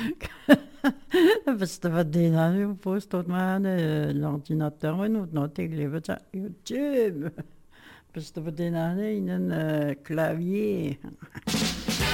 Basta va dinner au posto l'ordinateur und noch YouTube. Basta va dinner in een clavier.